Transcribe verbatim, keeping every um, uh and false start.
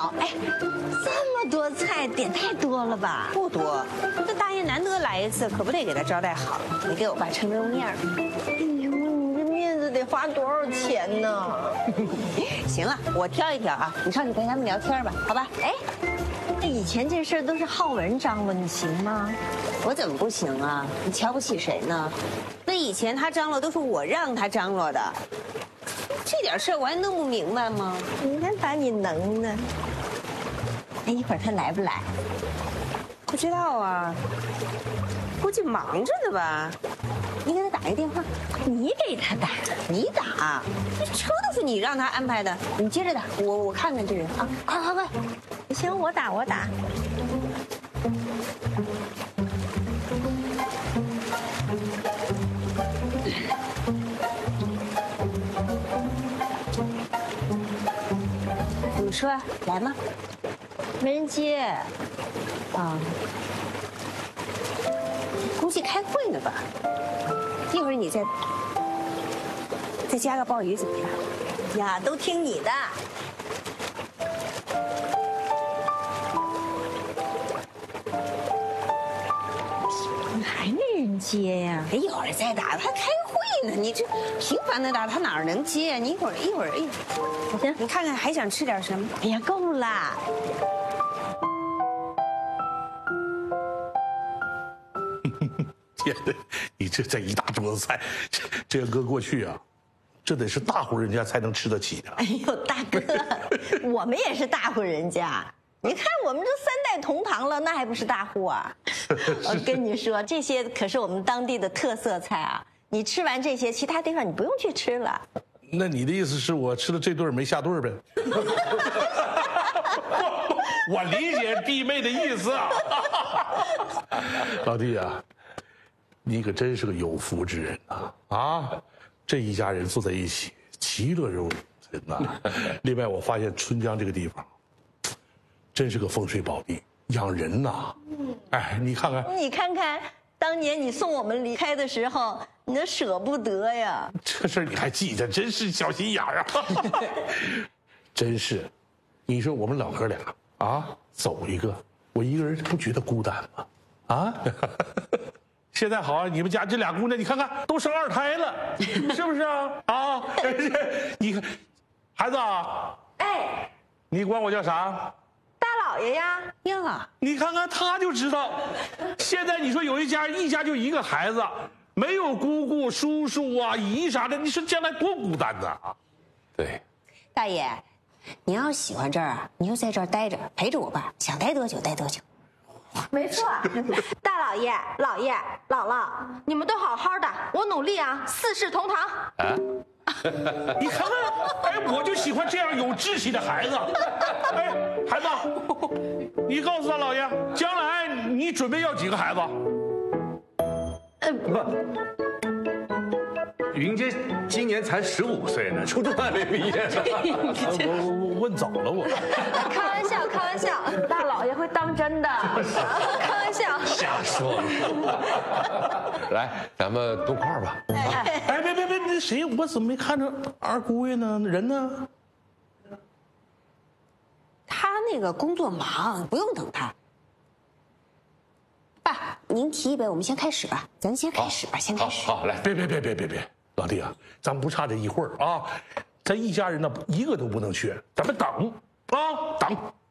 好。哎，这么多菜，点太多了吧？ 不多，这大爷难得来一次，可不得给他招待好。你给我爸撑撑面儿。 哎呦，你这面子得花多少钱呢？ 行了，我挑一挑啊，你上去陪他们聊天吧，好吧？ 哎，那以前这事儿都是浩文张罗，你行吗？ 我怎么不行啊？你瞧不起谁呢？那以前他张罗都是我让他张罗的，这点事儿我还弄不明白吗？ 你看把你能的。哎，一会儿他来不来？ 不知道啊，估计忙着呢吧。你给他打一个电话， 你给他打， 你打，这车都是你让他安排的，你接着打，我我看看这人啊，快快快！ 行，我打我打。 怎么说？来吗？ 没人接。 啊，估计开会呢吧。一会儿你再再加个鲍鱼怎么样？ 呀，都听你的。还没人接呀？ 哎，一会儿再打，他开会呢。你这频繁的打，他哪儿能接啊？你一会儿一会儿，哎， 行， 你看看还想吃点什么？ 哎呀，够了。 天哪，你这这一大桌子菜，这这搁过去啊，这得是大户人家才能吃得起的。 哎呦，大哥，我们也是大户人家。你看我们这三代同堂了，那还不是大户啊？我跟你说，这些可是我们当地的特色菜啊！你吃完这些，其他地方你不用去吃了。 那你的意思是我吃了这顿没下顿呗？我理解弟妹的意思啊。老弟啊，你可真是个有福之人啊！啊，这一家人坐在一起，其乐融融，真的。另外，我发现春江这个地方，真是个风水宝地，养人呐。哎，你看看， 你看看，当年你送我们离开的时候，你那舍不得呀。 这事儿你还记得，真是小心眼儿啊！真是，你说我们老哥俩啊，走一个，我一个人不觉得孤单吗？啊？现在好啊，你们家这俩姑娘，你看看都生二胎了，是不是啊？啊，你看，孩子啊， 哎， 你管我叫啥？ 大老爷呀。 呀， 你看看他就知道，现在你说有一家一家就一个孩子，没有姑姑、叔叔啊、姨啥的，你说将来多孤单呐！啊， 对， 大爷，你要喜欢这儿啊，你就在这儿待着，陪着我爸，想待多久待多久。 没错，大老爷、老爷、姥姥，你们都好好的，我努力啊，四世同堂。 啊， 你看看，哎，我就喜欢这样有志气的孩子。哎，孩子，你告诉他姥爷，将来你准备要几个孩子？ 不，云阶今年才十五岁呢，初中还没毕业呢。 我我问早了我。 开玩笑，开玩笑，大老爷会当真的，开玩笑。 瞎说。来，咱们动块吧。 哎，别别别，那谁，我怎么没看着二姑爷呢？人呢？ 他那个工作忙，不用等他。爸，您提一杯，我们先开始吧，咱先开始吧，先开始。 好，来， 别别别别别别，老弟啊，咱不差这一会儿啊，咱一家人呢，一个都不能缺，咱们等啊等。